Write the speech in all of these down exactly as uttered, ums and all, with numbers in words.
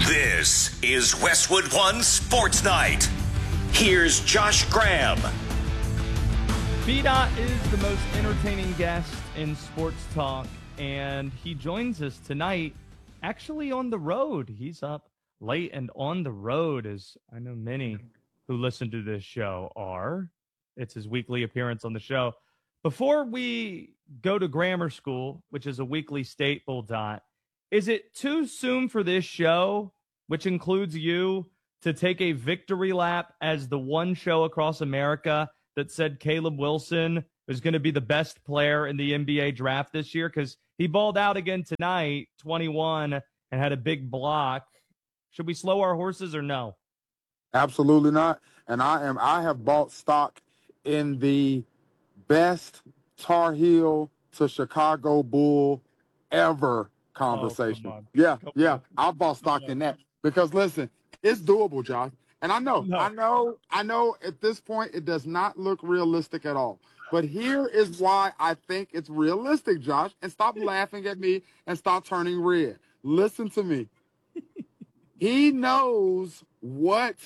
This is Westwood One Sports Night. Here's Josh Graham. B-Dot is the most entertaining guest in sports talk, and he joins us tonight actually on the road. He's up late and on the road, as I know many who listen to this show are. It's his weekly appearance on the show. Before we go to grammar school, which is a weekly staple, Dot, is it too soon for this show, which includes you, to take a victory lap as the one show across America that said Caleb Wilson is going to be the best player in the N B A draft this year? Because he balled out again tonight, twenty-one, and had a big block. Should we slow our horses or no? Absolutely not. And I am. I have bought stock in the best Tar Heel to Chicago Bull ever conversation. Oh, yeah, come yeah. on. I bought stock in that because listen, it's doable, Josh. And I know, No. I know, I know. At this point, it does not look realistic at all. But here is why I think it's realistic, Josh. And stop laughing at me and stop turning red. Listen to me. He knows what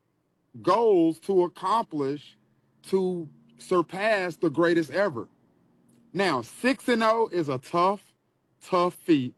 goals to accomplish to surpass the greatest ever. Now, six and oh is a tough, tough feat.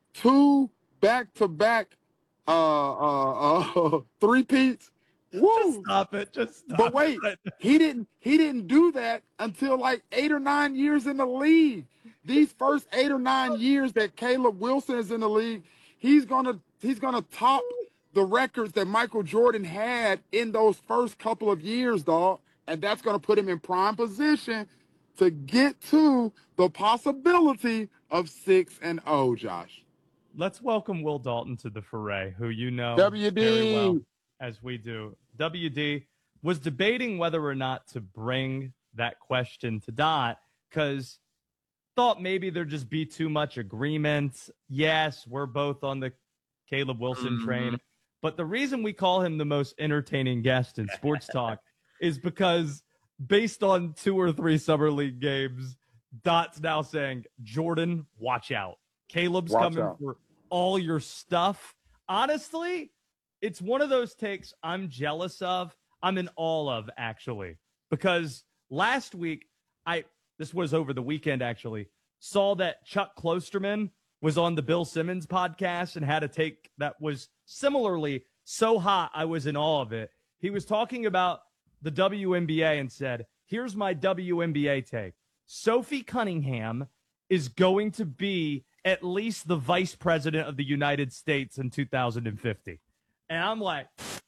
Two back-to-back uh, uh, uh, three-peats. Woo! Just stop it. Just stop But wait, it. he didn't he didn't do that until like eight or nine years in the league. These first eight or nine years that Caleb Wilson is in the league, he's gonna he's gonna top the records that Michael Jordan had in those first couple of years, dog. And that's gonna put him in prime position to get to the possibility of six and oh, Josh. Let's welcome Will Dalton to the foray, who you know W D. very well, as we do. W D was debating whether or not to bring that question to Dot because thought maybe there'd just be too much agreement. Yes, we're both on the Caleb Wilson Mhm. train. But the reason we call him the most entertaining guest in sports talk is because based on two or three Summer League games, Dot's now saying, Jordan, watch out. Caleb's Watch coming out. for all your stuff. Honestly, it's one of those takes I'm jealous of. I'm in awe of, actually, because last week, I this was over the weekend, actually, saw that Chuck Klosterman was on the Bill Simmons podcast and had a take that was similarly so hot, I was in awe of it. He was talking about the W N B A and said, here's my W N B A take. Sophie Cunningham is going to be at least the vice president of the United States in two thousand fifty. And I'm like,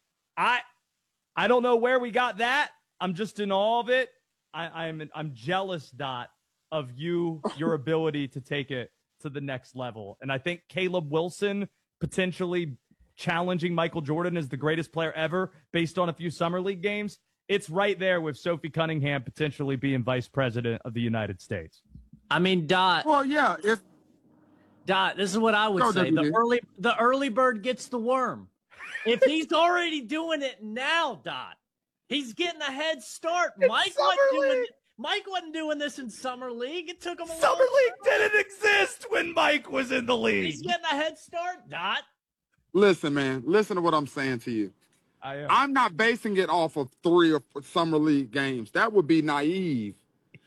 I I don't know where we got that. I'm just in awe of it. I, I'm I'm jealous, Dot, of you, your ability to take it to the next level. And I think Caleb Wilson potentially challenging Michael Jordan as the greatest player ever based on a few Summer League games. It's right there with Sophie Cunningham potentially being vice president of the United States. I mean, Dot, Well, yeah, if Dot, this is what I would Go, say. W The D. early the early bird gets the worm. If he's already doing it now, Dot, he's getting a head start. Mike Summer wasn't doing League. Mike wasn't doing this in Summer League. It took him a Summer long League didn't exist when Mike was in the league. He's getting a head start, Dot. listen, man, listen to what I'm saying to you. I am. I'm not basing it off of three or four Summer League games. That would be naive.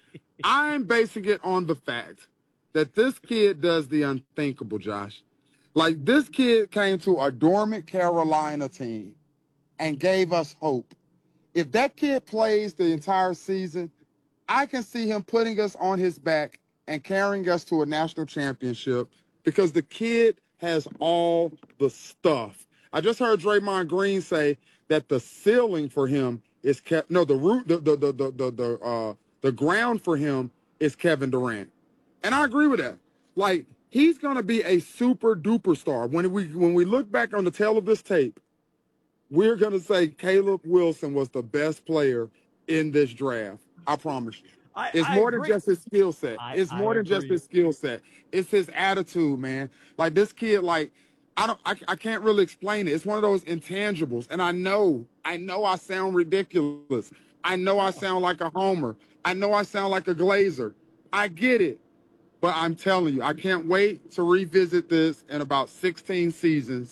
I'm basing it on the fact that this kid does the unthinkable, Josh. Like, this kid came to a dormant Carolina team and gave us hope. If that kid plays the entire season, I can see him putting us on his back and carrying us to a national championship because the kid has all the stuff. I just heard Draymond Green say that the ceiling for him is kept. No, the root, the the the the the, the uh the ground for him is Kevin Durant, and I agree with that. Like, he's gonna be a super duper star. When we when we look back on the tail of this tape, we're gonna say Caleb Wilson was the best player in this draft. I promise you. I, It's I more agree. than just his skill set. I- It's I more than just agree. his skill set. It's his attitude, man. Like, this kid, like, I don't, I, I can't really explain it. It's one of those intangibles. And I know, I know I sound ridiculous. I know I sound like a homer. I know I sound like a glazer. I get it. But I'm telling you, I can't wait to revisit this in about sixteen seasons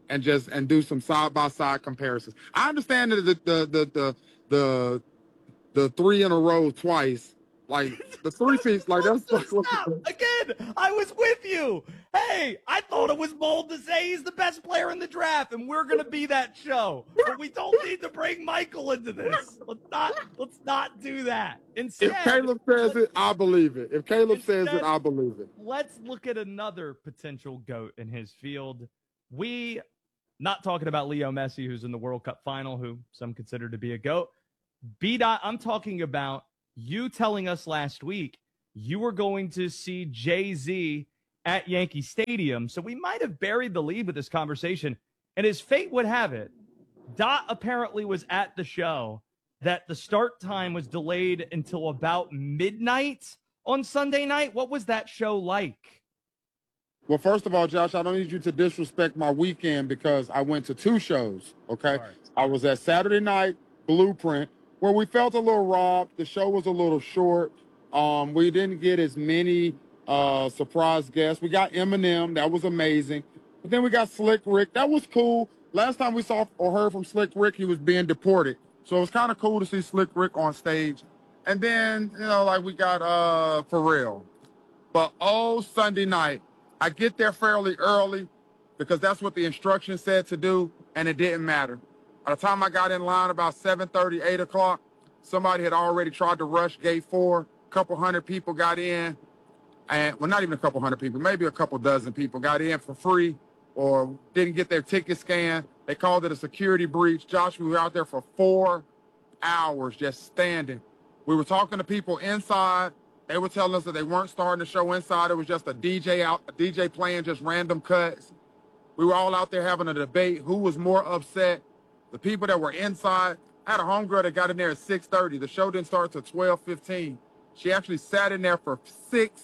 and just and do some side by side comparisons. I understand that the the the the the, the three in a row twice, like the three feet, like that's like, Stop. Again, I was with you. Hey, I thought it was bold to say he's the best player in the draft, and we're gonna be that show. But we don't need to bring Michael into this. Let's not let's not do that. Instead, if Caleb says it, I believe it. If Caleb Instead, says it, I believe it. Let's look at another potential GOAT in his field. We not talking about Leo Messi, who's in the World Cup final, who some consider to be a GOAT. B. Dot, I'm talking about you telling us last week you were going to see Jay-Z at Yankee Stadium. So we might have buried the lead with this conversation. And as fate would have it, Dot apparently was at the show that the start time was delayed until about midnight on Sunday night. What was that show like? Well, first of all, Josh, I don't need you to disrespect my weekend because I went to two shows, okay? Right. I was at Saturday Night Blueprint, where we felt a little robbed. The show was a little short. Um, we didn't get as many uh, surprise guests. We got Eminem. That was amazing. But then we got Slick Rick. That was cool. Last time we saw or heard from Slick Rick, he was being deported. So it was kind of cool to see Slick Rick on stage. And then, you know, like we got uh, Pharrell. But oh, Sunday night, I get there fairly early because that's what the instructions said to do, and it didn't matter. By the time I got in line about seven thirty, eight o'clock, somebody had already tried to rush gate four. A couple hundred people got in, and well, not even a couple hundred people, maybe a couple dozen people got in for free or didn't get their ticket scanned. They called it a security breach. Josh, we were out there for four hours just standing. We were talking to people inside. They were telling us that they weren't starting the show inside. It was just a D J out, a D J playing just random cuts. We were all out there having a debate. Who was more upset? The people that were inside. I had a homegirl that got in there at six thirty. The show didn't start till twelve fifteen. She actually sat in there for six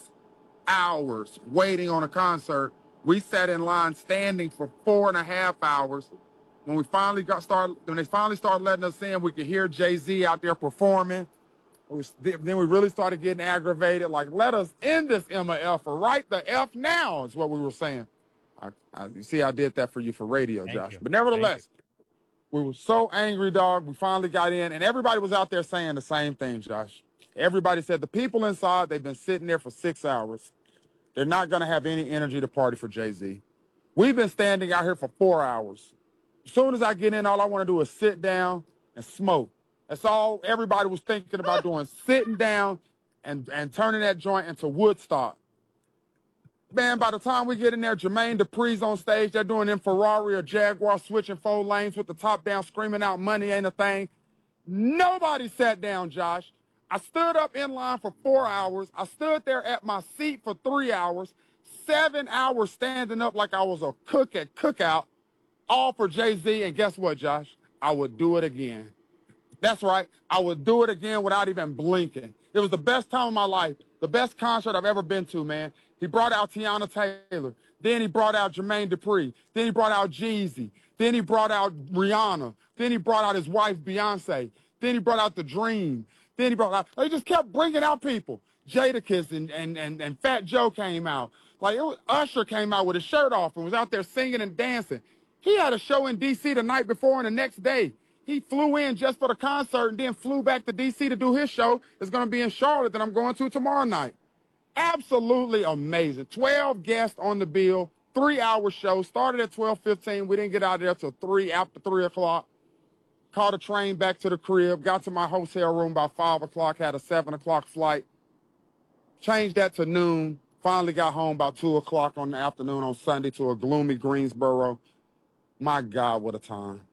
hours waiting on a concert. We sat in line standing for four and a half hours. When we finally got started, when they finally started letting us in, we could hear Jay-Z out there performing. Then we really started getting aggravated. Like, let us end this M F or write the F now is what we were saying. I, I, you see, I did that for you for radio, Thank Josh. you. But nevertheless, we were so angry, dog. We finally got in, and everybody was out there saying the same thing, Josh. Everybody said the people inside, they've been sitting there for six hours. They're not going to have any energy to party for Jay-Z. We've been standing out here for four hours. As soon as I get in, all I want to do is sit down and smoke. That's all everybody was thinking about doing, sitting down and, and turning that joint into Woodstock. Man, by the time we get in there, Jermaine Dupri's on stage. They're doing them Ferrari or Jaguar switching four lanes with the top down, screaming out money ain't a thing. Nobody sat down, Josh. I stood up in line for four hours. I stood there at my seat for three hours, seven hours standing up like I was a cook at Cookout, all for Jay-Z. And guess what, Josh? I would do it again. That's right. I would do it again without even blinking. It was the best time of my life, the best concert I've ever been to, man. He brought out Tiana Taylor. Then he brought out Jermaine Dupri. Then he brought out Jeezy. Then he brought out Rihanna. Then he brought out his wife, Beyonce. Then he brought out The Dream. Then he brought out, they just kept bringing out people. Jadakiss and, and, and, and Fat Joe came out. Like, it was, Usher came out with his shirt off and was out there singing and dancing. He had a show in D C the night before and the next day. He flew in just for the concert and then flew back to D C to do his show. It's going to be in Charlotte that I'm going to tomorrow night. Absolutely amazing. twelve guests on the bill, three-hour show. Started at twelve fifteen. We didn't get out of there till three, after three o'clock. Caught a train back to the crib. Got to my hotel room by five o'clock. Had a seven o'clock flight. Changed that to noon. Finally got home about two o'clock on the afternoon on Sunday to a gloomy Greensboro. My God, what a time.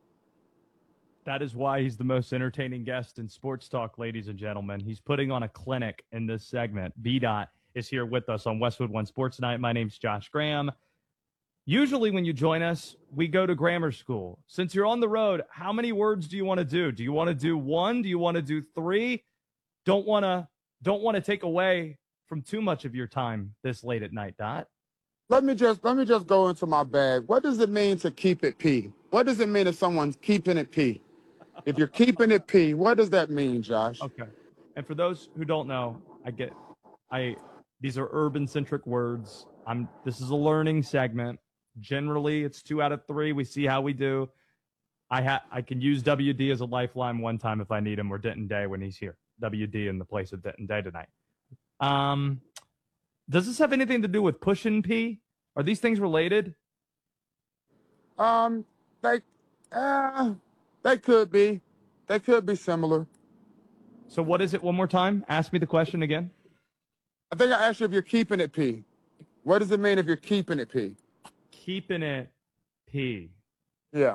That is why he's the most entertaining guest in sports talk, ladies and gentlemen. He's putting on a clinic in this segment. B-Dot is here with us on Westwood One Sports Night. My name's Josh Graham. Usually when you join us, we go to grammar school. Since you're on the road, how many words do you want to do? Do you want to do one? Do you want to do three? Don't want to don't want to take away from too much of your time this late at night, Dot. Let me just let me just go into my bag. What does it mean to keep it P? What does it mean if someone's keeping it P? If you're keeping it P, what does that mean, Josh? Okay. And for those who don't know, I get I these are urban centric words. I'm this is a learning segment. Generally, it's two out of three. We see how we do. I ha- I can use W D as a lifeline one time if I need him, or Denton Day when he's here. W D in the place of Denton Day tonight. Um, does this have anything to do with Push and P? Are these things related? Um, they, uh, they could be. They could be similar. So what is it one more time? Ask me the question again. I think I asked you if you're keeping it P. What does it mean if you're keeping it P? Keeping it P. Yeah.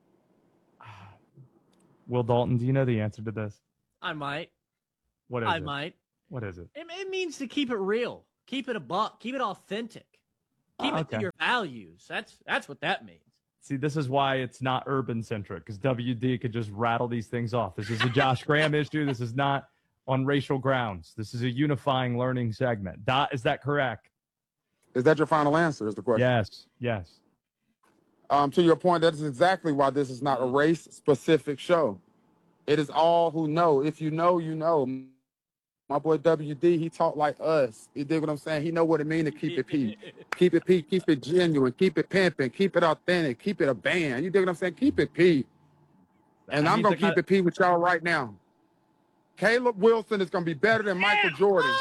Will Dalton, do you know the answer to this? I might. What is I it? might. What is it? It, it means to keep it real, keep it a buck, keep it authentic, keep Oh, it okay. to your values. That's that's what that means. See, this is why it's not urban centric, because W D could just rattle these things off. This is a Josh Graham issue. This is not on racial grounds. This is a unifying learning segment. Dot, is that correct? Is that your final answer? Is the question? Yes. Yes. Um, to your point, that is exactly why this is not a race-specific show. It is all who know. If you know, you know. My boy W D, he talk like us. You dig what I'm saying? He know what it mean to keep it P. Keep it P, keep it genuine, keep it pimping, keep it authentic, keep it a band. You dig what I'm saying? Keep it P. And That I'm means going I to keep got- it P with y'all right now. Caleb Wilson is going to be better than Michael Jordan.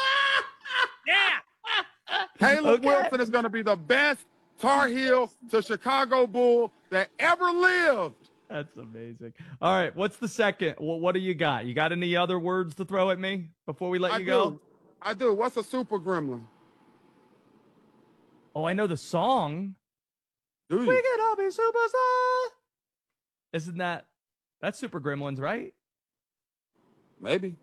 Yeah. Caleb Okay. Wilson is going to be the best Tar Heel to Chicago Bull that ever lived. That's amazing. All right. What's the second? Well, what do you got? You got any other words to throw at me before we let I you do. go? I do. What's a super gremlin? Oh, I know the song. Do We you? can all be superstars. Isn't that that's Super Gremlins, right? Maybe.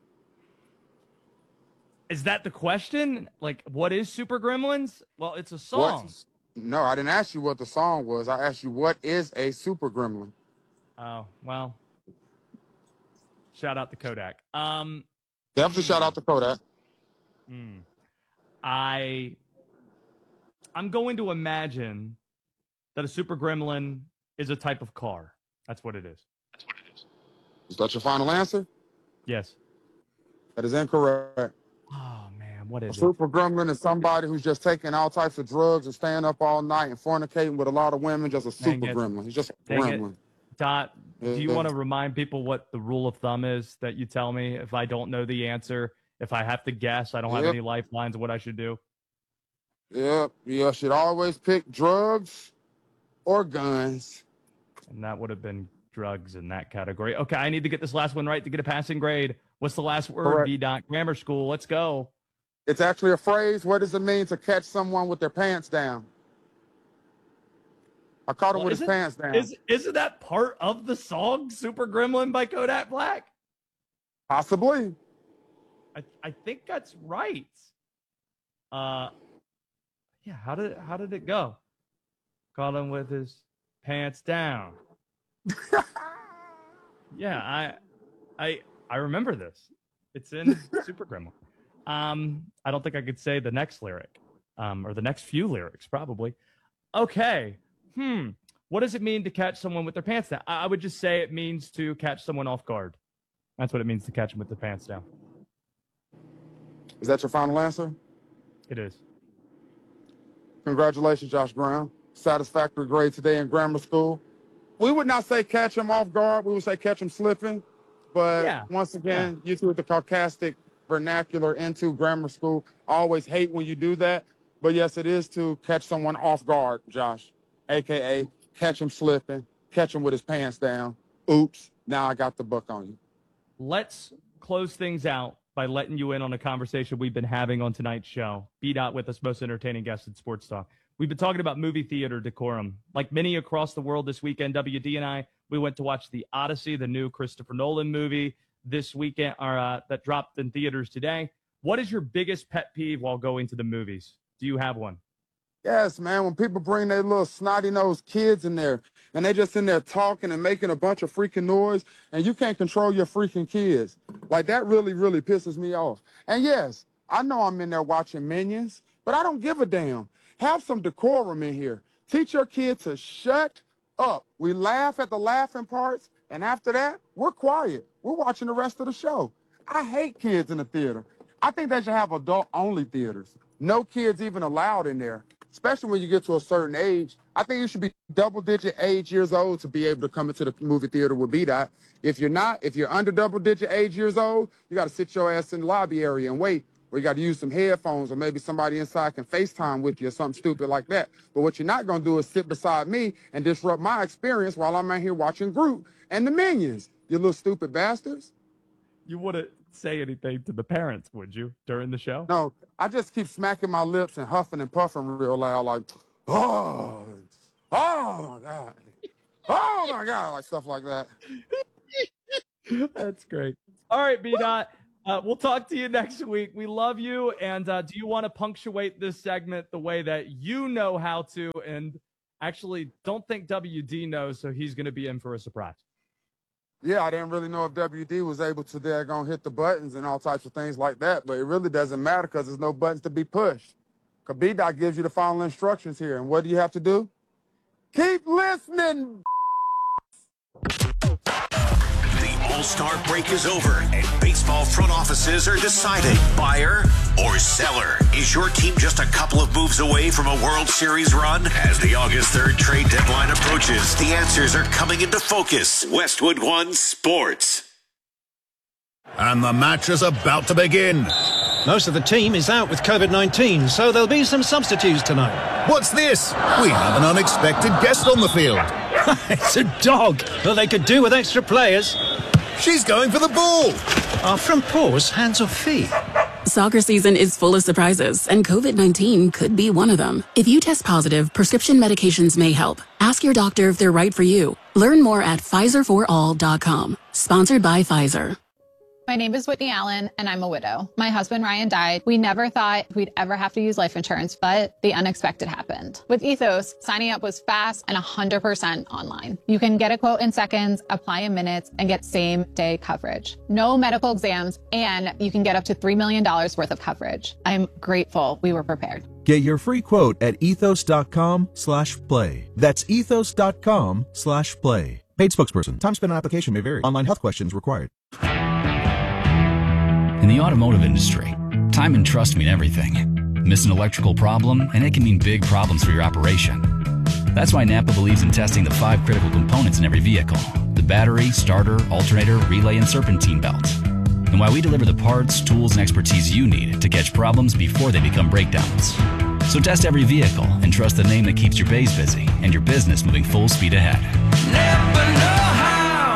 Is that the question? Like, what is Super Gremlins? Well, it's a song. What? No, I didn't ask you what the song was. I asked you what is a super gremlin. Oh, well. Shout out to Kodak. Um, Definitely shout out to Kodak. hmm. I I'm going to imagine that a Super Gremlin is a type of car. That's what it is. Is that your final answer? Yes. That is incorrect. Oh man, what A is it? super gremlin is somebody who's just taking all types of drugs and staying up all night and fornicating with a lot of women. Just a Dang super it. gremlin. He's just a Dang it. gremlin. Dot, do you Yeah. want to remind people what the rule of thumb is that you tell me if I don't know the answer? If I have to guess, I don't have Yep. any lifelines of what I should do. Yep. You should always pick drugs or guns. And that would have been drugs in that category. Okay, I need to get this last one right to get a passing grade. What's the last word? Correct. B. Dot Grammar School. Let's go. It's actually a phrase. What does it mean to catch someone with their pants down? I caught him Well, with his isn't- pants down. Is isn't that part of the song Super Gremlin by Kodak Black? Possibly. I, I think that's right. Uh yeah, how did how did it go? Caught him with his pants down. Yeah, I I I remember this. It's in Super Gremlin. Um, I don't think I could say the next lyric. Um, or the next few lyrics, probably. Okay. Hmm. What does it mean to catch someone with their pants down? I I would just say it means to catch someone off guard. That's what it means to catch them with their pants down. Is that your final answer? It is. Congratulations, Josh Brown. Satisfactory grade today in grammar school. We would not say catch him off guard. We would say catch him slipping. But Yeah. once again, you two with the Caucasic vernacular into grammar school. I always hate when you do that. But yes, it is to catch someone off guard, Josh, A K A catch him slipping, catch him with his pants down. Oops, now I got the book on you. Let's close things out by letting you in on a conversation we've been having on tonight's show. B. Dot with us, most entertaining guest in sports talk. We've been talking about movie theater decorum. Like many across the world this weekend, W D and I, we went to watch The Odyssey, the new Christopher Nolan movie this weekend, or uh, that dropped in theaters today. What is your biggest pet peeve while going to the movies? Do you have one? Yes, man, when people bring their little snotty-nosed kids in there and they just in there talking and making a bunch of freaking noise and you can't control your freaking kids. Like, that really, really pisses me off. And yes, I know I'm in there watching Minions, but I don't give a damn. Have some decorum in here. Teach your kid to shut up. We laugh at the laughing parts, and after that, we're quiet. We're watching the rest of the show. I hate kids in the theater. I think they should have adult-only theaters. No kids even allowed in there, especially when you get to a certain age. I think you should be double-digit age years old to be able to come into the movie theater with B-Dot. If you're not, if you're under double-digit age years old, you got to sit your ass in the lobby area and wait, or you got to use some headphones, or maybe somebody inside can FaceTime with you or something stupid like that. But what you're not going to do is sit beside me and disrupt my experience while I'm out here watching Groot and the Minions, you little stupid bastards. You wouldn't say anything to the parents, would you, during the show? No, I just keep smacking my lips and huffing and puffing real loud, like, oh, oh, my God. Oh, my God, like stuff like that. That's great. All right, B-Dot. Uh, we'll talk to you next week. We love you. And uh, do you want to punctuate this segment the way that you know how to? And actually, don't think W D knows, so he's going to be in for a surprise. Yeah, I didn't really know if W D was able to there gonna hit the buttons and all types of things like that, but it really doesn't matter because there's no buttons to be pushed. Because B-Dot gives you the final instructions here. And what do you have to do? Keep listening. The All-Star break is over, and baseball front offices are deciding buyer or seller. Is your team just a couple of moves away from a World Series run? As the August third trade deadline approaches, the answers are coming into focus. Westwood One Sports. And the match is about to begin. Most of the team is out with COVID nineteen, so there'll be some substitutes tonight. What's this? We have an unexpected guest on the field. It's a dog. Well, they could do with extra players. She's going for the ball. Are front paws hands or feet? Soccer season is full of surprises, and COVID nineteen could be one of them. If you test positive, prescription medications may help. Ask your doctor if they're right for you. Learn more at Pfizer for all dot com. Sponsored by Pfizer. My name is Whitney Allen, and I'm a widow. My husband, Ryan, died. We never thought we'd ever have to use life insurance, but the unexpected happened. With Ethos, signing up was fast and one hundred percent online. You can get a quote in seconds, apply in minutes, and get same-day coverage. No medical exams, and you can get up to three million dollars worth of coverage. I'm grateful we were prepared. Get your free quote at ethos.com slash play. That's ethos.com slash play. Paid spokesperson. Time spent on application may vary. Online health questions required. In the automotive industry, time and trust mean everything. Miss an electrical problem, and it can mean big problems for your operation. That's why Napa believes in testing the five critical components in every vehicle: the battery, starter, alternator, relay, and serpentine belt. And why we deliver the parts, tools, and expertise you need to catch problems before they become breakdowns. So test every vehicle and trust the name that keeps your bays busy and your business moving full speed ahead. Napa know how.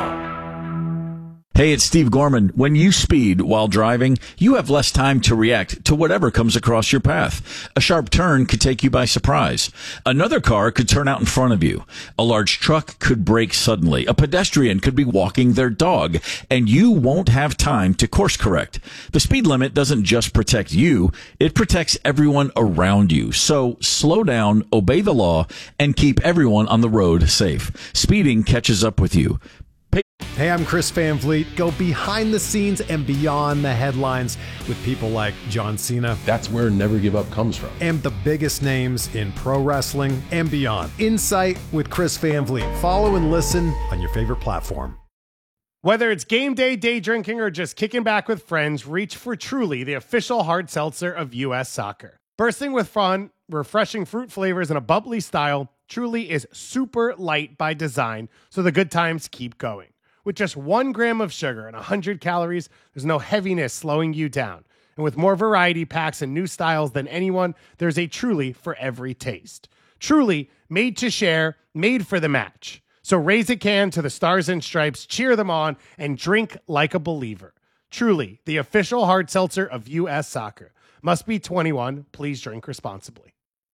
Hey, it's Steve Gorman. When you speed while driving, you have less time to react to whatever comes across your path. A sharp turn could take you by surprise. Another car could turn out in front of you. A large truck could brake suddenly. A pedestrian could be walking their dog, and you won't have time to course correct. The speed limit doesn't just protect you, it protects everyone around you. So slow down, obey the law, and keep everyone on the road safe. Speeding catches up with you. Hey, I'm Chris Van Vliet. Go behind the scenes and beyond the headlines with people like John Cena. That's where Never Give Up comes from. And the biggest names in pro wrestling and beyond. Insight with Chris Van Vliet. Follow and listen on your favorite platform. Whether it's game day, day drinking, or just kicking back with friends, reach for Truly, the official hard seltzer of U S Soccer. Bursting with fun, refreshing fruit flavors, and a bubbly style, Truly is super light by design, so the good times keep going. With just one gram of sugar and one hundred calories, there's no heaviness slowing you down. And with more variety packs and new styles than anyone, there's a Truly for every taste. Truly, made to share, made for the match. So raise a can to the Stars and Stripes, cheer them on, and drink like a believer. Truly, the official hard seltzer of U S Soccer. Must be twenty-one. Please drink responsibly.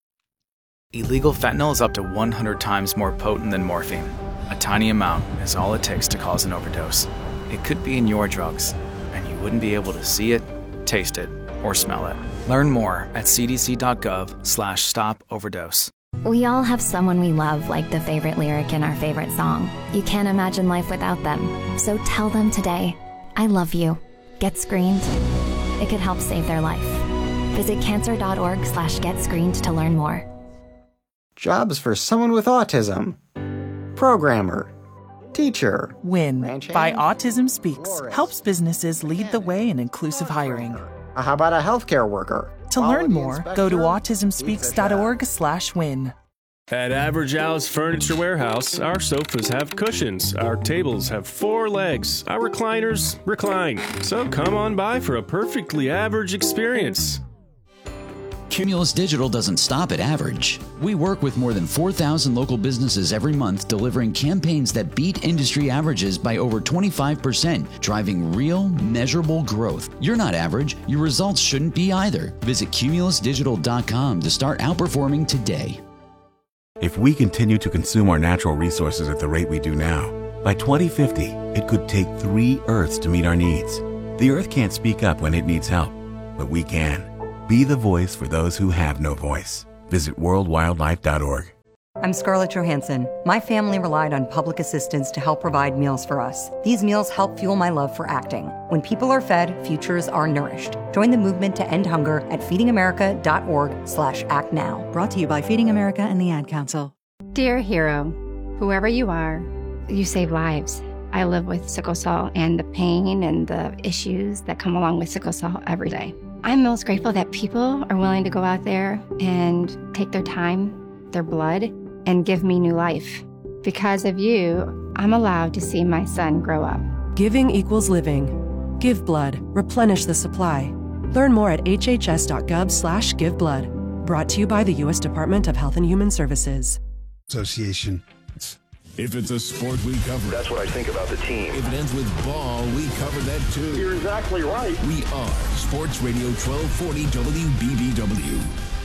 Illegal fentanyl is up to one hundred times more potent than morphine. A tiny amount is all it takes to cause an overdose. It could be in your drugs, and you wouldn't be able to see it, taste it, or smell it. Learn more at cdc.gov slash stop overdose. We all have someone we love, like the favorite lyric in our favorite song. You can't imagine life without them. So tell them today, I love you. Get screened. It could help save their life. Visit cancer.org slash get screened to learn more. Jobs for someone with autism. Programmer. Teacher. WIN by Autism Speaks helps businesses lead the way in inclusive hiring. How about a healthcare worker? To learn more, go to autism speaks dot org slash win. At Average Al's Furniture Warehouse, our sofas have cushions, our tables have four legs, our recliners recline. So come on by for a perfectly average experience. Cumulus Digital doesn't stop at average. We work with more than four thousand local businesses every month, delivering campaigns that beat industry averages by over twenty-five percent, driving real, measurable growth. You're not average. Your results shouldn't be either. Visit cumulus digital dot com to start outperforming today. If we continue to consume our natural resources at the rate we do now, by twenty fifty, it could take three Earths to meet our needs. The Earth can't speak up when it needs help, but we can. Be the voice for those who have no voice. Visit world wildlife dot org. I'm Scarlett Johansson. My family relied on public assistance to help provide meals for us. These meals help fuel my love for acting. When people are fed, futures are nourished. Join the movement to end hunger at feeding america dot org slash act now. Brought to you by Feeding America and the Ad Council. Dear hero, whoever you are, you save lives. I live with sickle cell and the pain and the issues that come along with sickle cell every day. I'm most grateful that people are willing to go out there and take their time, their blood, and give me new life. Because of you, I'm allowed to see my son grow up. Giving equals living. Give blood. Replenish the supply. Learn more at h h s dot gov slash give blood. Brought to you by the U S Department of Health and Human Services. Association. If it's a sport, we cover it. That's what I think about the team. If it ends with ball, we cover that too. You're exactly right. We are Sports Radio twelve forty W B B W.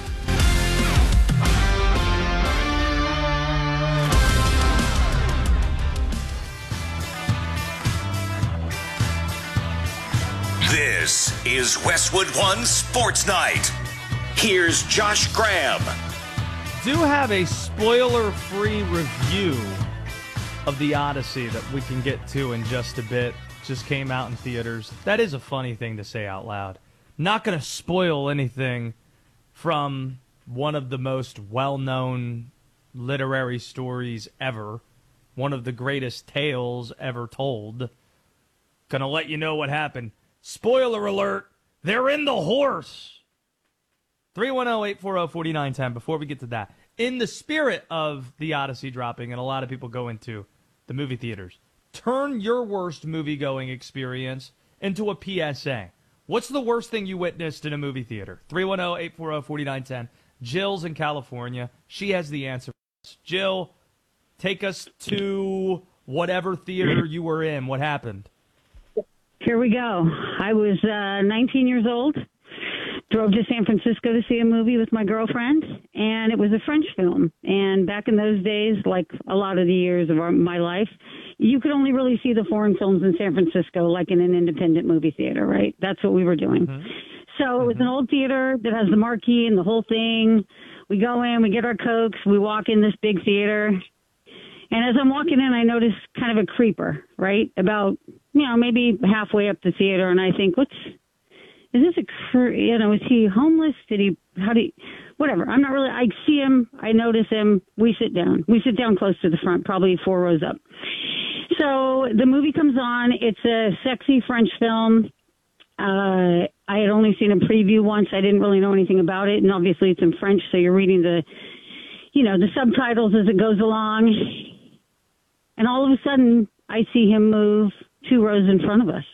This is Westwood One Sports Night. Here's Josh Graham. Do have a spoiler-free review of The Odyssey that we can get to in just a bit. Just came out in theaters. That is a funny thing to say out loud. Not going to spoil anything from one of the most well-known literary stories ever. One of the greatest tales ever told. Going to let you know what happened. Spoiler alert, they're in the horse. three one zero, eight four zero, four nine one zero. Before we get to that, in the spirit of The Odyssey dropping, and a lot of people go into the movie theaters, turn your worst movie-going experience into a P S A. What's the worst thing you witnessed in a movie theater? three one zero, eight four zero, four nine one zero. Jill's in California. She has the answer. Jill, take us to whatever theater you were in. What happened? Here we go. I was uh, nineteen years old, drove to San Francisco to see a movie with my girlfriend, and it was a French film. And back in those days, like a lot of the years of our, my life, you could only really see the foreign films in San Francisco, like in an independent movie theater, right? That's what we were doing. Mm-hmm. So it was mm-hmm. an old theater that has the marquee and the whole thing. We go in, we get our Cokes, we walk in this big theater. And as I'm walking in, I notice kind of a creeper, right? About, you know, maybe halfway up the theater. And I think, what's, is this a, cr- you know, is he homeless? Did he, how do you, whatever. I'm not really, I see him, I notice him. We sit down. We sit down close to the front, probably four rows up. So the movie comes on. It's a sexy French film. Uh, I had only seen a preview once. I didn't really know anything about it. And obviously it's in French, so you're reading the, you know, the subtitles as it goes along. And all of a sudden, I see him move two rows in front of us.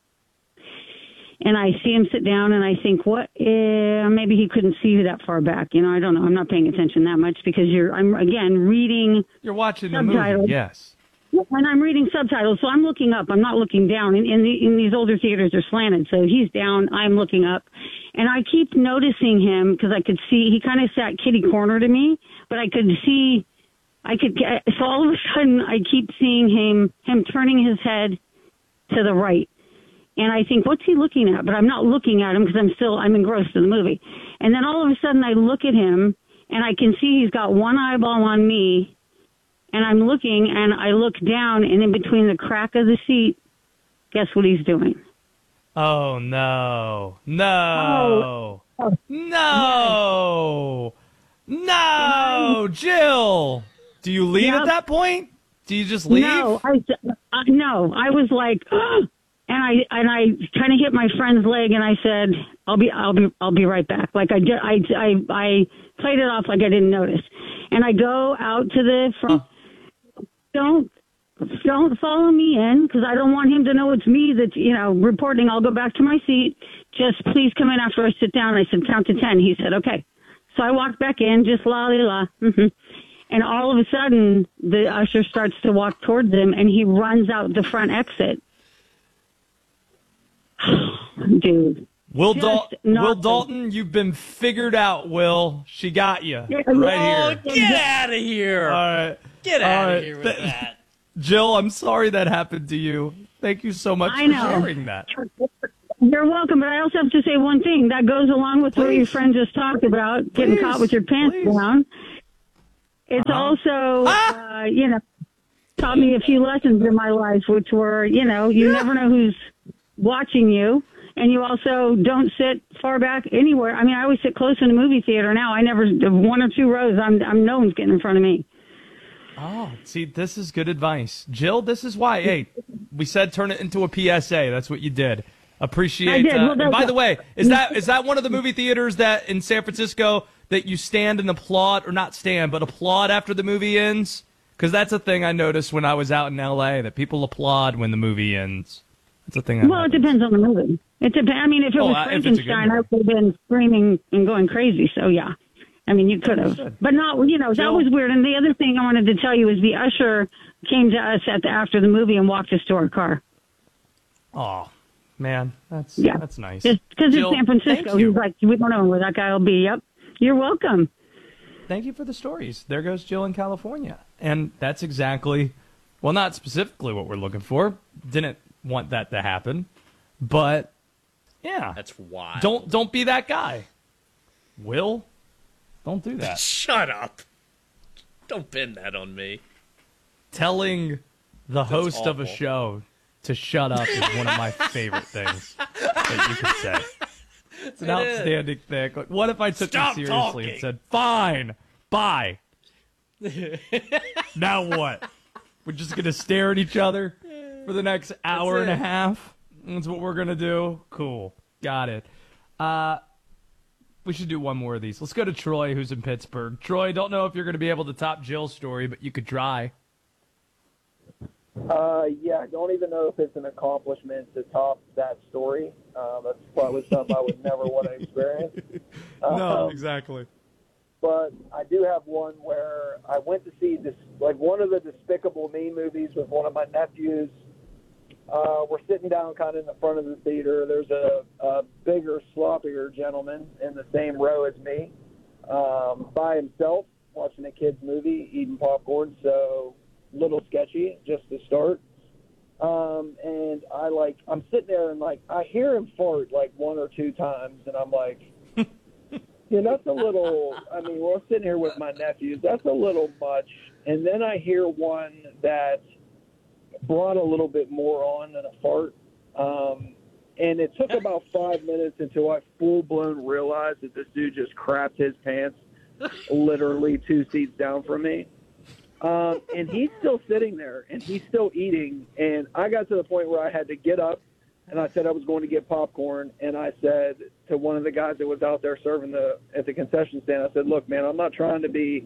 And I see him sit down, and I think, what? Eh, maybe he couldn't see that far back. You know, I don't know. I'm not paying attention that much because you're, I'm, again, reading You're watching the subtitles. movie, yes. And I'm reading subtitles, so I'm looking up. I'm not looking down. And in, the, in these older theaters, they're slanted. So he's down, I'm looking up. And I keep noticing him because I could see, he kind of sat kitty corner to me, but I could see... I could get, so all of a sudden I keep seeing him, him turning his head to the right. And I think, what's he looking at? But I'm not looking at him because I'm still, I'm engrossed in the movie. And then all of a sudden I look at him and I can see he's got one eyeball on me and I'm looking and I look down and in between the crack of the seat, guess what he's doing? Oh, no. No. Oh. No. No. Jill. Do you leave yep. at that point? Do you just leave? No, I, uh, no. I was like, oh, and and I and I kind of hit my friend's leg, and I said, "I'll be I'll be I'll be right back." Like I did, I I I played it off like I didn't notice, and I go out to the front. Huh. Don't don't follow me in because I don't want him to know it's me that's you know reporting. I'll go back to my seat. Just please come in after I sit down. I said count to ten. He said okay. So I walked back in, just la la la. Mm-hmm. And all of a sudden, the usher starts to walk towards him, and he runs out the front exit. Dude. Will, Dal- Will Dalton, you've been figured out, Will. She got you right oh, here. Get out of here. All right. Get out All of here with Th- that. Jill, I'm sorry that happened to you. Thank you so much I for know. sharing that. You're welcome, but I also have to say one thing. That goes along with Please. what your friend just talked about, getting Please. caught with your pants Please. down. It's Uh-huh. also, ah! uh, you know, taught me a few lessons in my life, which were, you know, you yeah. never know who's watching you. And you also don't sit far back anywhere. I mean, I always sit close in a movie theater now. I never, one or two rows, I'm, I'm no one's getting in front of me. Oh, see, this is good advice. Jill, this is why, hey, we said turn it into a P S A. That's what you did. Appreciate I did. Uh, Well, and by the way, is that is that one of the movie theaters that in San Francisco that you stand and applaud, or not stand, but applaud after the movie ends? Because that's a thing I noticed when I was out in L A, that people applaud when the movie ends. That's a thing. That well, happens. it depends on the movie. It depends. I mean, if it Oh, was uh, if it's a good Frankenstein, I movie. would have been screaming and going crazy. So, yeah. I mean, you could have. But not, you know, that Jill? was weird. And the other thing I wanted to tell you is the usher came to us at the, after the movie and walked us to our car. Oh, man. That's Yeah. that's nice. Just because it's Jill, San Francisco. thank you. He's like, we don't know where that guy will be. Yep. You're welcome. Thank you for the stories. There goes Jill in California. And that's exactly, well, not specifically what we're looking for. Didn't want that to happen. But, yeah. That's wild. Don't don't be that guy. Will, don't do that. Shut up. Don't pin that on me. Telling the That's host of a awful. show to shut up is one of my favorite things that you could say. It's an It is. outstanding thing. Like, what if I took Stop you seriously talking. and said, fine, bye. Now what? We're just going to stare at each other for the next hour and a it. half? That's what we're going to do? Cool. Got it. Uh, we should do one more of these. Let's go to Troy, who's in Pittsburgh. Troy, don't know if you're going to be able to top Jill's story, but you could try. Uh, yeah, I don't even know if it's an accomplishment to top that story. Uh, that's probably something I would never want to experience. No, Um, exactly. But I do have one where I went to see this, like one of the Despicable Me movies with one of my nephews. Uh, we're sitting down kind of in the front of the theater. There's a, a bigger, sloppier gentleman in the same row as me, um, by himself, watching a kid's movie, eating popcorn. So a little sketchy just to start. Um, and I like, I'm sitting there and like, I hear him fart like one or two times, and I'm like, yeah, that's a little, I mean, we're sitting here with my nephews. That's a little much. And then I hear one that brought a little bit more on than a fart. Um, and it took about five minutes until I full-blown realized that this dude just crapped his pants literally two seats down from me. Um, and he's still sitting there, and he's still eating. And I got to the point where I had to get up, and I said I was going to get popcorn. And I said to one of the guys that was out there serving the at the concession stand, I said, look, man, I'm not trying to be,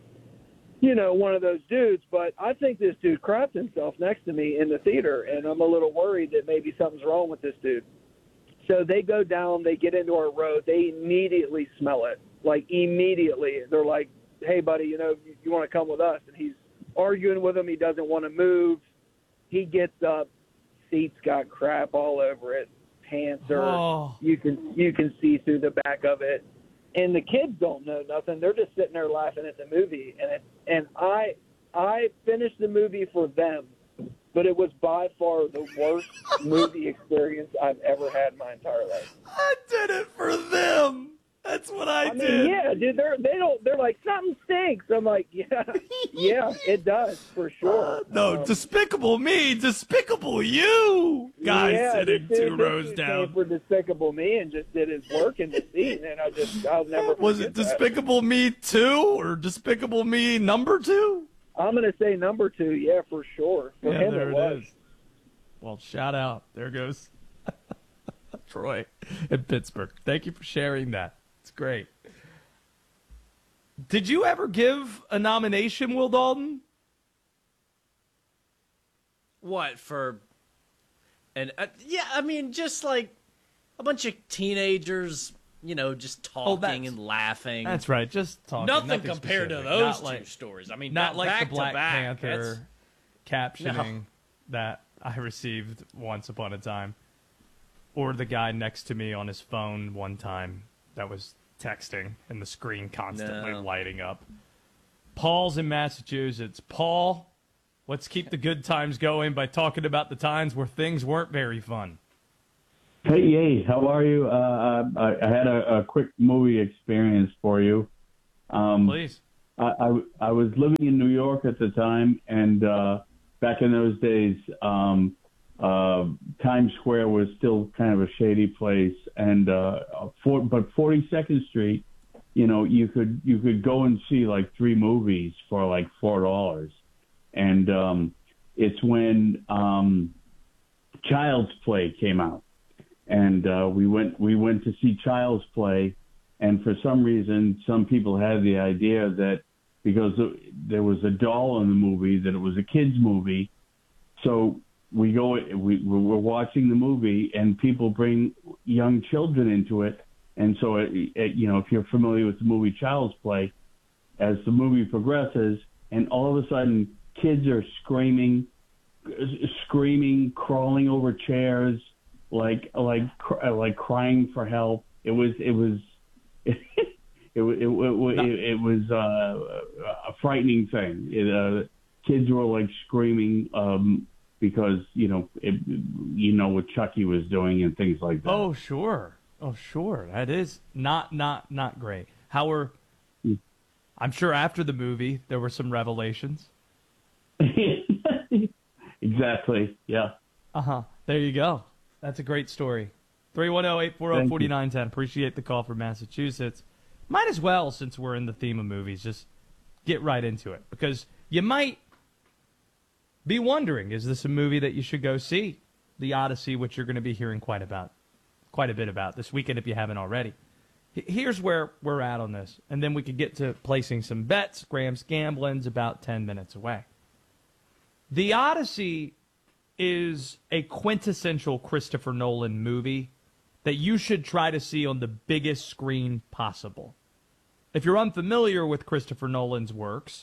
you know, one of those dudes, but I think this dude crapped himself next to me in the theater, and I'm a little worried that maybe something's wrong with this dude. So they go down, they get into our row, they immediately smell it, like immediately. They're like, hey, buddy, you know, you, you want to come with us? And he's arguing with him. He doesn't want to move. He gets up. Seats got crap all over it. Pants are, Oh. you can you can see through the back of it. And the kids don't know nothing. They're just sitting there laughing at the movie. And it, and I I finished the movie for them, but it was by far the worst movie experience I've ever had in my entire life. I did it for them. That's what I, I mean, did. yeah, dude, they're they don't they're like something stinks. I'm like, yeah, yeah, it does for sure. Uh, no, Um, Despicable Me, Despicable You. Guy yeah, sitting this dude- two this rows dude down. came for Despicable Me and just did his work in the seat, and I just I'll never. Was forget it that. Despicable Me two or Despicable Me number two? I'm gonna say number two, yeah, for sure. For Yeah, him, there it it was. is. Well, shout out. There goes Troy in Pittsburgh. Thank you for sharing that. It's great. Did you ever give a nomination, Will Dalton? What, for... And uh, yeah, I mean, just like a bunch of teenagers, you know, just talking oh, and laughing. That's right, just talking. Nothing, nothing compared specific. to those not two like, stories. I mean, not back, like back the Black to back. Panther That's... captioning No. that I received once upon a time, or the guy next to me on his phone one time that was texting and the screen constantly No. lighting up. Paul's in Massachusetts. Paul, let's keep the good times going by talking about the times where things weren't very fun. Hey, hey, how are you? Uh, I, I had a, a quick movie experience for you. Um, Please. I, I, I was living in New York at the time, and uh, back in those days, um, uh, Times Square was still kind of a shady place, and uh, for, but forty-second Street, you know, you could you could go and see like three movies for like four dollars, and um, it's when um, Child's Play came out. And uh, we went we went to see Child's Play, and for some reason, some people had the idea that because there was a doll in the movie, that it was a kids' movie. So we go we we're watching the movie, and people bring young children into it. And so it, it, you know, if you're familiar with the movie Child's Play, as the movie progresses, and all of a sudden kids are screaming, screaming, crawling over chairs. Like like like crying for help. It was it was it it, it, it, it, it was uh, a frightening thing. It, uh, kids were like screaming um, because you know it, you know what Chucky was doing and things like that. Oh sure, oh sure, that is not not not great. How were? I'm sure after the movie there were some revelations. Exactly. Yeah. Uh huh. There you go. That's a great story. three one zero, eight four zero, four nine one zero. Appreciate the call from Massachusetts. Might as well, since we're in the theme of movies, just get right into it. Because you might be wondering, is this a movie that you should go see? The Odyssey, which you're going to be hearing quite about, quite a bit about this weekend if you haven't already. Here's where we're at on this. And then we could get to placing some bets. Graham's Gambling's about ten minutes away. The Odyssey is a quintessential Christopher Nolan movie that you should try to see on the biggest screen possible. If you're unfamiliar with Christopher Nolan's works,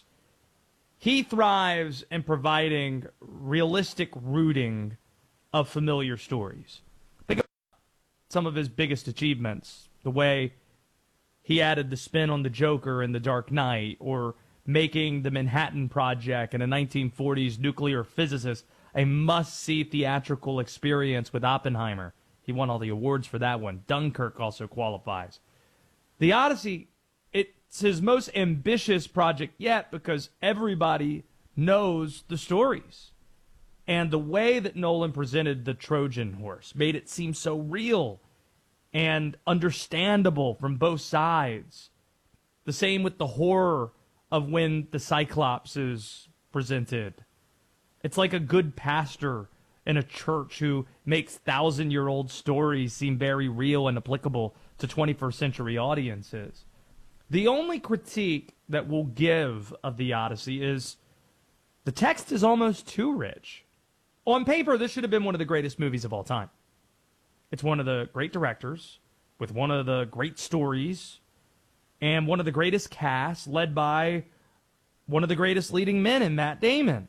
he thrives in providing realistic rooting of familiar stories. Think about some of his biggest achievements, the way he added the spin on the Joker in The Dark Knight, or making the Manhattan Project and a nineteen forties nuclear physicist a must-see theatrical experience with Oppenheimer. He won all the awards for that one. Dunkirk also qualifies. The Odyssey, it's his most ambitious project yet because everybody knows the stories. And the way that Nolan presented the Trojan horse made it seem so real and understandable from both sides. The same with the horror of when the Cyclops is presented. It's like a good pastor in a church who makes thousand-year-old stories seem very real and applicable to twenty-first century audiences. The only critique that we'll give of the Odyssey is the text is almost too rich. On paper, this should have been one of the greatest movies of all time. It's one of the great directors with one of the great stories and one of the greatest casts led by one of the greatest leading men in Matt Damon.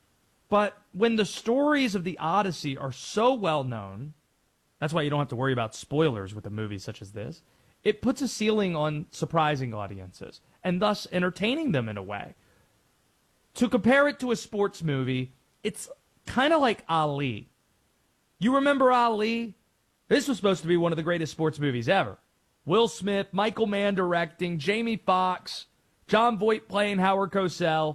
But when the stories of the Odyssey are so well known, that's why you don't have to worry about spoilers with a movie such as this, it puts a ceiling on surprising audiences and thus entertaining them in a way. To compare it to a sports movie, it's kind of like Ali. You remember Ali? This was supposed to be one of the greatest sports movies ever. Will Smith, Michael Mann directing, Jamie Foxx, John Voight playing Howard Cosell.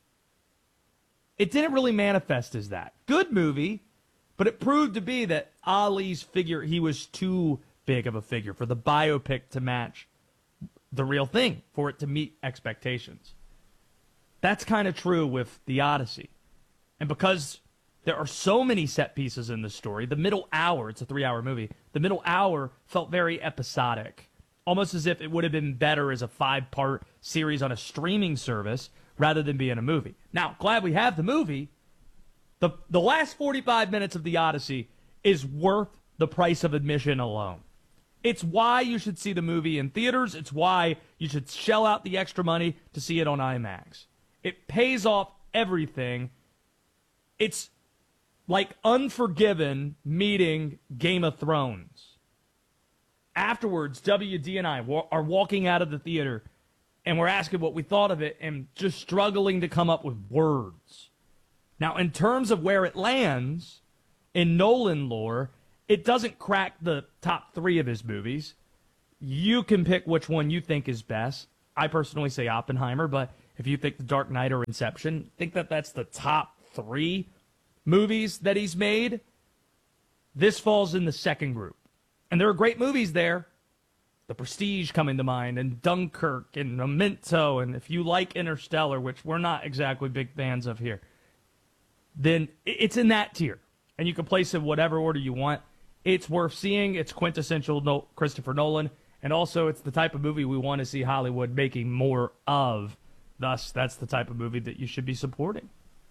It didn't really manifest as that. Good movie, but it proved to be that Ali's figure, he was too big of a figure for the biopic to match the real thing, for it to meet expectations. That's kind of true with The Odyssey. And because There are so many set pieces in the story. The middle hour, it's a three-hour movie, the middle hour felt very episodic, almost as if it would have been better as a five-part series on a streaming service rather than being a movie. Now, glad we have the movie. The, the last forty-five minutes of The Odyssey is worth the price of admission alone. It's why you should see the movie in theaters. It's why you should shell out the extra money to see it on IMAX. It pays off everything. It's like Unforgiven meeting Game of Thrones. Afterwards, W D and I wa- are walking out of the theater, and we're asking what we thought of it and just struggling to come up with words. Now, in terms of where it lands in Nolan lore, it doesn't crack the top three of his movies. You can pick which one you think is best. I personally say Oppenheimer, but if you think The Dark Knight or Inception, think that that's the top three movies that he's made. This falls in the second group. And there are great movies there. The Prestige coming to mind, and Dunkirk, and Memento, and if you like Interstellar, which we're not exactly big fans of here, then it's in that tier. And you can place it in whatever order you want. It's worth seeing. It's quintessential no- Christopher Nolan. And also, it's the type of movie we want to see Hollywood making more of. Thus, that's the type of movie that you should be supporting.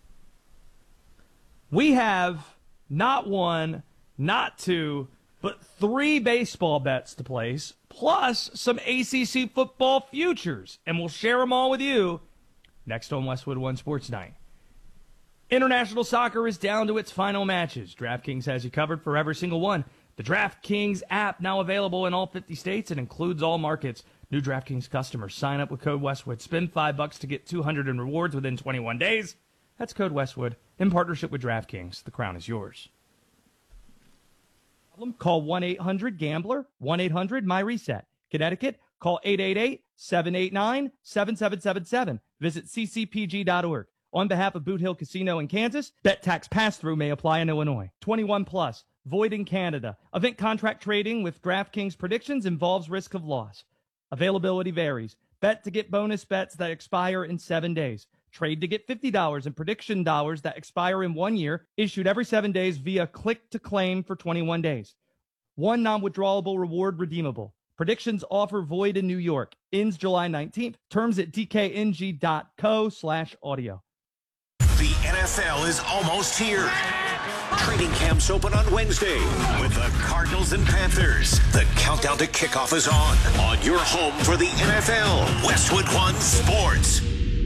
We have not one, not two, but three baseball bets to place, plus some A C C football futures. And we'll share them all with you next on Westwood One Sports Night. International soccer is down to its final matches. DraftKings has you covered for every single one. The DraftKings app, now available in all fifty states and includes all markets. New DraftKings customers sign up with code Westwood. Spend five bucks to get two hundred in rewards within twenty-one days. That's code Westwood in partnership with DraftKings. The crown is yours. Call one eight hundred gambler, one eight hundred my reset. Connecticut, call eight eight eight, seven eight nine, seven seven seven seven. Visit c c p g dot org. On behalf of Boot Hill Casino in Kansas, bet tax pass-through may apply in Illinois. twenty-one plus, void in Canada. Event contract trading with DraftKings predictions involves risk of loss. Availability varies. Bet to get bonus bets that expire in seven days. Trade to get fifty dollars in prediction dollars that expire in one year, issued every seven days via click to claim for twenty-one days. One non-withdrawable reward redeemable. Predictions offer void in New York. Ends July nineteenth. Terms at d k n g dot co slash audio. The N F L is almost here. Training camps open on Wednesday with the Cardinals and Panthers. The countdown to kickoff is on. On your home for the N F L, Westwood One Sports.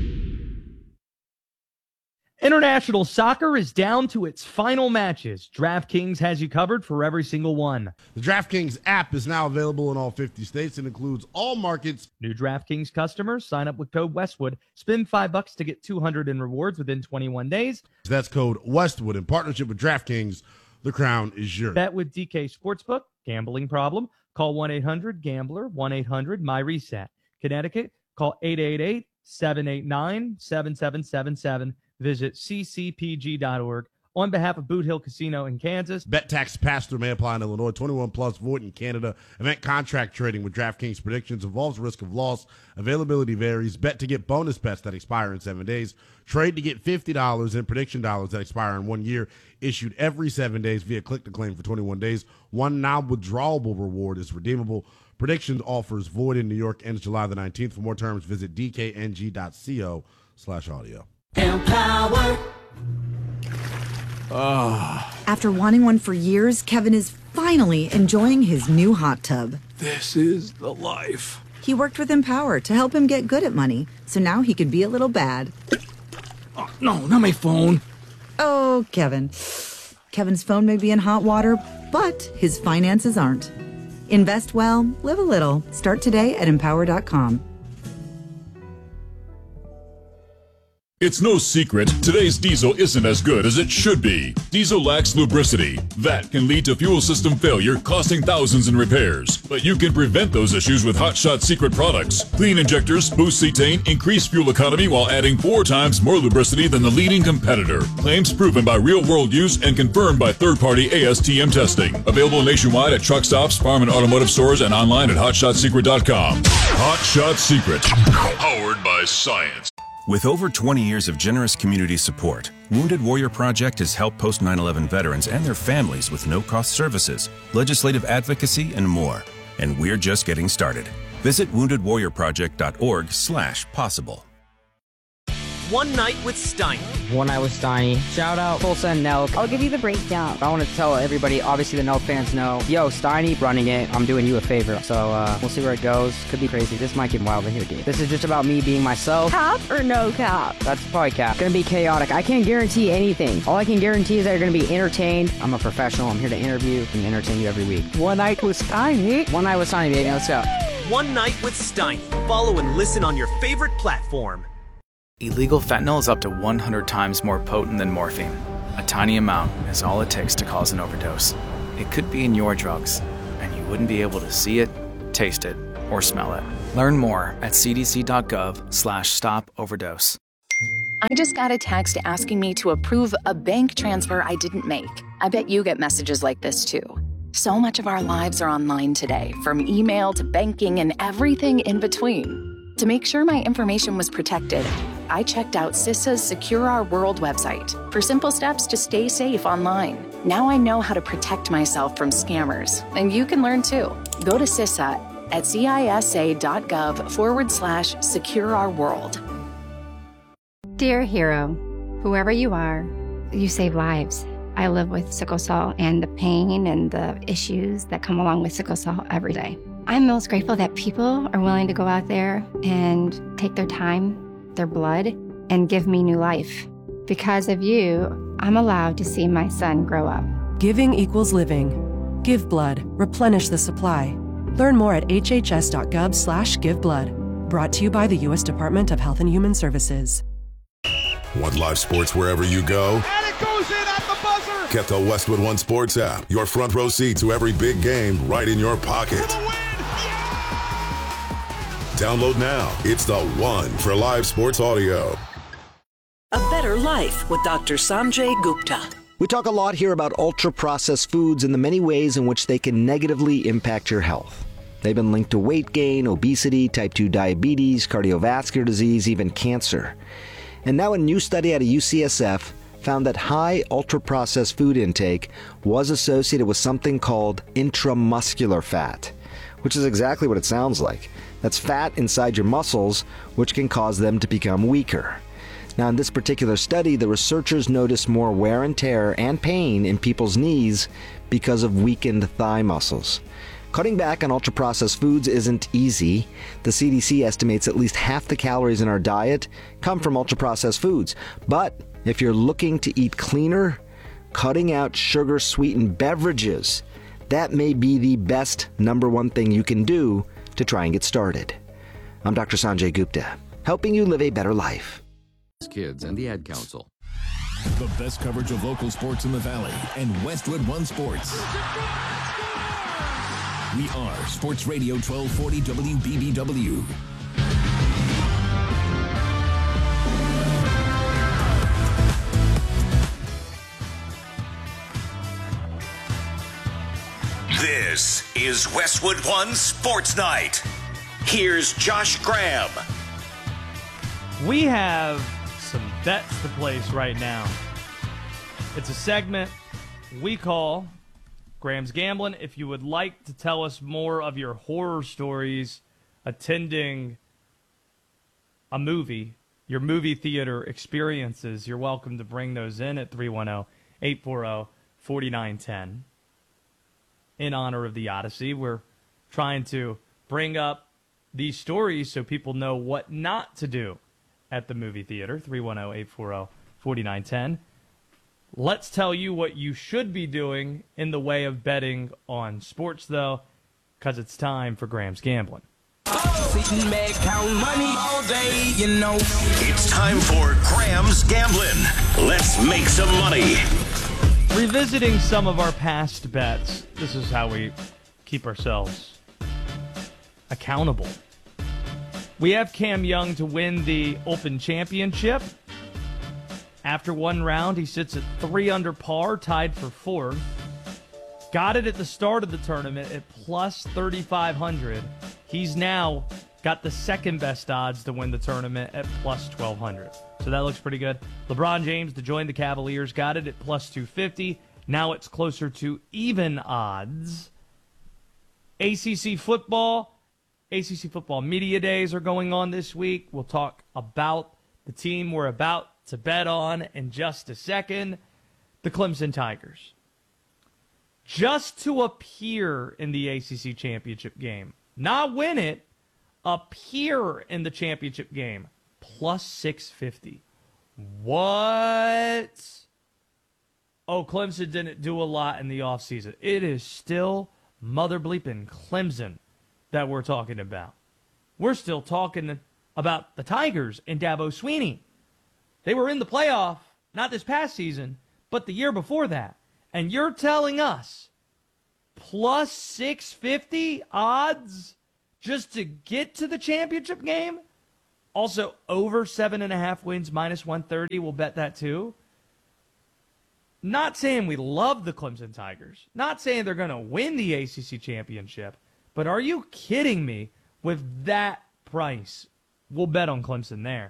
International soccer is down to its final matches. DraftKings has you covered for every single one. The DraftKings app is now available in all fifty states and includes all markets. New DraftKings customers sign up with code Westwood. Spend five bucks to get two hundred in rewards within twenty-one days. That's code Westwood in partnership with DraftKings. The crown is yours. Bet with D K Sportsbook. Gambling problem? Call one eight hundred gambler, one eight hundred my reset. Connecticut, call eight eight eight, seven eight nine, seven seven seven seven. Visit c c p g dot org. On behalf of Boot Hill Casino in Kansas. Bet tax pass-through may apply in Illinois. twenty-one plus, void in Canada. Event contract trading with DraftKings predictions involves risk of loss. Availability varies. Bet to get bonus bets that expire in seven days. Trade to get fifty dollars in prediction dollars that expire in one year. Issued every seven days via click to claim for twenty-one days. One non-withdrawable reward is redeemable. Predictions offers void in New York. Ends July the nineteenth. For more terms, visit d k n g dot co slash audio. Empower. Oh. After wanting one for years, Kevin is finally enjoying his new hot tub. This is the life. He worked with Empower to help him get good at money, so now he could be a little bad. Oh, no, not my phone. Oh, Kevin. Kevin's phone may be in hot water, but his finances aren't. Invest well, live a little. Start today at empower dot com. It's no secret, today's diesel isn't as good as it should be. Diesel lacks lubricity. That can lead to fuel system failure, costing thousands in repairs. But you can prevent those issues with Hot Shot Secret products. Clean injectors, boost cetane, increase fuel economy while adding four times more lubricity than the leading competitor. Claims proven by real-world use and confirmed by third-party A S T M testing. Available nationwide at truck stops, farm and automotive stores, and online at hot shot secret dot com. Hot Shot Secret. Powered by science. With over twenty years of generous community support, Wounded Warrior Project has helped post nine eleven veterans and their families with no-cost services, legislative advocacy, and more. And we're just getting started. Visit wounded warrior project dot org slash possible. One Night with Steiny. One Night with Steiny. Shout out Tulsa and Nelk. I'll give you the breakdown. I want to tell everybody, obviously the Nelk fans know, yo, Steiny running it, I'm doing you a favor. So uh, we'll see where it goes. Could be crazy. This might get wild in here, dude. This is just about me being myself. Cap or no cap? That's probably cap. Gonna be chaotic. I can't guarantee anything. All I can guarantee is that you're gonna be entertained. I'm a professional. I'm here to interview and entertain you every week. One Night with Steiny. One Night with Steiny, baby. Let's go. One Night with Steiny. Follow and listen on your favorite platform. Illegal fentanyl is up to one hundred times more potent than morphine. A tiny amount is all it takes to cause an overdose. It could be in your drugs, and you wouldn't be able to see it, taste it, or smell it. Learn more at c d c dot gov slash stop overdose. I just got a text asking me to approve a bank transfer I didn't make. I bet you get messages like this too. So much of our lives are online today, from email to banking and everything in between. To make sure my information was protected, I checked out CISA's Secure Our World website for simple steps to stay safe online. Now I know how to protect myself from scammers, and you can learn too. Go to CISA at cisa.gov forward slash secure our world. Dear hero, whoever you are, you save lives. I live with sickle cell and the pain and the issues that come along with sickle cell every day. I'm most grateful that people are willing to go out there and take their time, their blood, and give me new life. Because of you, I'm allowed to see my son grow up. Giving equals living. Give blood. Replenish the supply. Learn more at hhs.gov slash give blood. Brought to you by the U S Department of Health and Human Services. Want live sports wherever you go? And it goes in at the buzzer! Get the Westwood One Sports app. Your front row seat to every big game right in your pocket. Download now. It's the one for live sports audio. A Better Life with Doctor Sanjay Gupta. We talk a lot here about ultra-processed foods and the many ways in which they can negatively impact your health. They've been linked to weight gain, obesity, type two diabetes, cardiovascular disease, even cancer. And now a new study out of U C S F found that high ultra-processed food intake was associated with something called intramuscular fat, which is exactly what it sounds like. That's fat inside your muscles, which can cause them to become weaker. Now, in this particular study, the researchers noticed more wear and tear and pain in people's knees because of weakened thigh muscles. Cutting back on ultra-processed foods isn't easy. The C D C estimates at least half the calories in our diet come from ultra-processed foods. But if you're looking to eat cleaner, cutting out sugar-sweetened beverages, that may be the best number one thing you can do to try and get started. I'm Doctor Sanjay Gupta, helping you live a better life. Kids and the Ad Council. The best coverage of local sports in the Valley and Westwood One Sports. We are Sports Radio twelve forty W B B W. This is Westwood One Sports Night. Here's Josh Graham. We have some bets to place right now. It's a segment we call Graham's Gambling. If you would like to tell us more of your horror stories attending a movie, your movie theater experiences, you're welcome to bring those in at three one zero, eight four zero, four nine one zero. In honor of the Odyssey, we're trying to bring up these stories so people know what not to do at the movie theater. three one zero, eight four zero, four nine one zero. Let's tell you what you should be doing in the way of betting on sports, though, because it's time for Graham's Gambling. Sitting back, count money all day, you know. It's time for Graham's Gambling. Let's make some money. Revisiting some of our past bets, this is how we keep ourselves accountable. We have Cam Young to win the Open Championship. After one round, he sits at three under par, tied for fourth. Got it at the start of the tournament at plus thirty-five hundred. He's now got the second best odds to win the tournament at plus twelve hundred. So that looks pretty good. LeBron James to join the Cavaliers got it at plus two fifty. Now it's closer to even odds. A C C football, A C C football media days are going on this week. We'll talk about the team we're about to bet on in just a second, the Clemson Tigers. Just to appear in the A C C championship game, not win it, appear in the championship game, plus six fifty. What? Oh, Clemson didn't do a lot in the offseason. It is still mother bleeping Clemson that we're talking about. We're still talking about the Tigers and Dabo Swinney. They were in the playoff, not this past season, but the year before that. And you're telling us plus six fifty odds just to get to the championship game? Also, over seven and a half wins, minus one thirty. We'll bet that too. Not saying we love the Clemson Tigers. Not saying they're going to win the A C C championship. But are you kidding me with that price? We'll bet on Clemson there.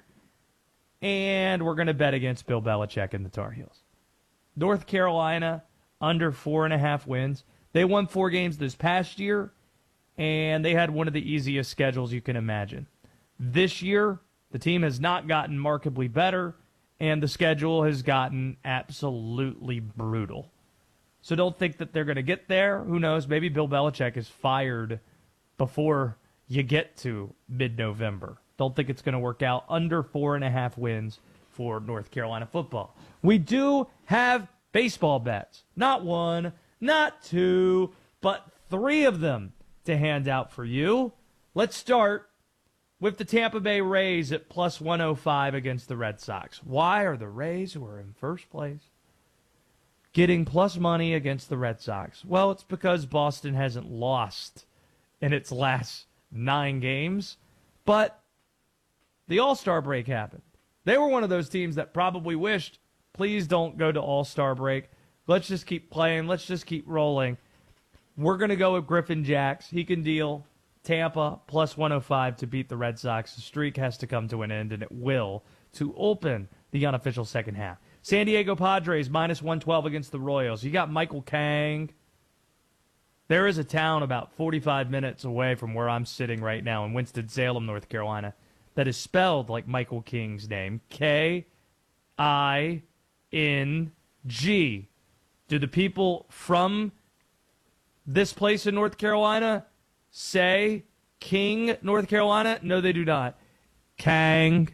And we're going to bet against Bill Belichick and the Tar Heels. North Carolina, under four and a half wins. They won four games this past year, and they had one of the easiest schedules you can imagine. This year, the team has not gotten markedly better, and the schedule has gotten absolutely brutal. So don't think that they're going to get there. Who knows? Maybe Bill Belichick is fired before you get to mid-November. Don't think it's going to work out. Under four and a half wins for North Carolina football. We do have baseball bets. Not one, not two, but three of them to hand out for you. Let's start with the Tampa Bay Rays at plus one oh five against the Red Sox. Why are the Rays, who are in first place, getting plus money against the Red Sox? Well, it's because Boston hasn't lost in its last nine games, but the All-Star break happened. They were one of those teams that probably wished, please don't go to All-Star break. Let's just keep playing. Let's just keep rolling. We're going to go with Griffin Jacks. He can deal. Tampa, plus one oh five to beat the Red Sox. The streak has to come to an end, and it will, to open the unofficial second half. San Diego Padres, minus one twelve against the Royals. You got Michael Kang. There is a town about forty-five minutes away from where I'm sitting right now in Winston-Salem, North Carolina, that is spelled like Michael King's name. K I N G. Do the people from this place in North Carolina say King, North Carolina? No, they do not. Kang.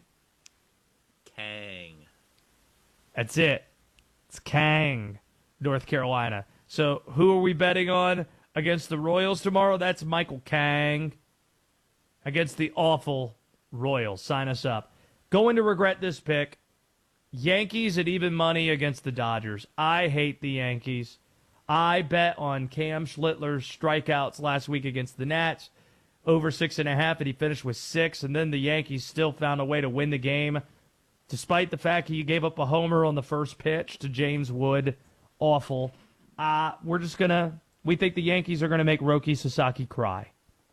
Kang. That's it. It's Kang, North Carolina. So who are we betting on against the Royals tomorrow? That's Michael Kang against the awful Royals. Sign us up. Going to regret this pick. Yankees at even money against the Dodgers. I hate the Yankees. I bet on Cam Schlittler's strikeouts last week against the Nats, over six and a half, and he finished with six, and then the Yankees still found a way to win the game, despite the fact he gave up a homer on the first pitch to James Wood. Awful. Uh, we're just going to, we think the Yankees are going to make Roki Sasaki cry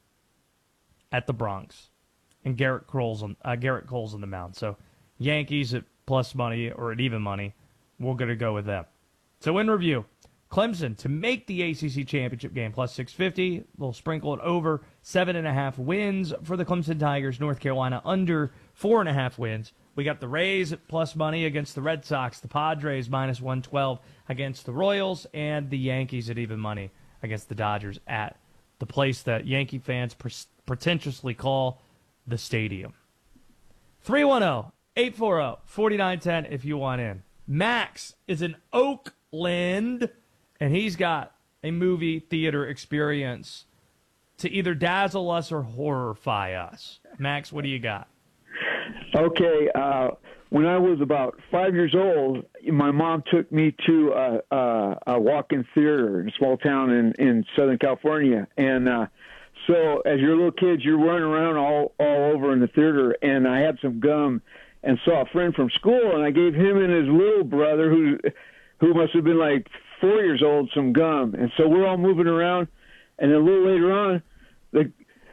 at the Bronx, and Garrett Cole's on, uh, Garrett Cole's on the mound. So Yankees at plus money, or at even money, we're going to go with them. So in review, Clemson to make the A C C championship game, plus six fifty. We'll sprinkle it over. Seven and a half wins for the Clemson Tigers. North Carolina under four and a half wins. We got the Rays at plus money against the Red Sox. The Padres minus one twelve against the Royals. And the Yankees at even money against the Dodgers at the place that Yankee fans pre- pretentiously call the stadium. three one zero, eight four zero, four nine one zero if you want in. Max is in Oakland, and he's got a movie theater experience to either dazzle us or horrify us. Max, what do you got? Okay, uh, when I was about five years old, my mom took me to a, a, a walk-in theater in a small town in, in Southern California. And uh, so as you're a little kid, you're running around all, all over in the theater, and I had some gum and saw a friend from school, and I gave him and his little brother, who who must have been like four years old, some gum. And so we're all moving around, and a little later on, the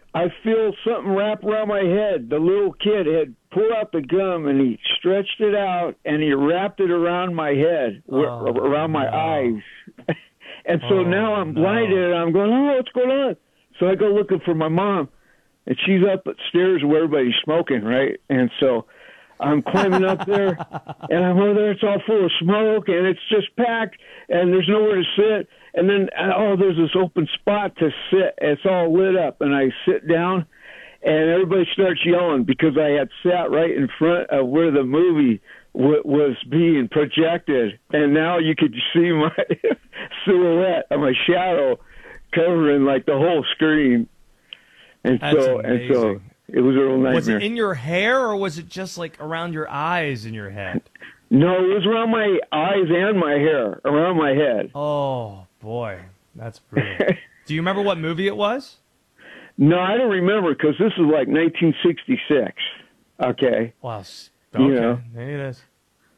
I feel something wrap around my head. The little kid had pulled out the gum and he stretched it out and he wrapped it around my head, oh, around my no. eyes. And so oh, now I'm blinded no. and I'm going, oh, what's going on? So I go looking for my mom, and she's up upstairs where everybody's smoking, right? And so I'm climbing up there, and I'm over there. It's all full of smoke, and it's just packed, and there's nowhere to sit. And then, oh, there's this open spot to sit. It's all lit up, and I sit down, and everybody starts yelling because I had sat right in front of where the movie w- was being projected, and now you could see my silhouette of my shadow covering like the whole screen. And That's so, amazing. and so, it was a real nightmare. Was it in your hair, or was it just like around your eyes in your head? No, it was around my eyes and my hair, around my head. Oh, boy. That's brutal. Do you remember what movie it was? No, I don't remember because this is like nineteen sixty-six. Okay. Well, okay. You know? Maybe it is.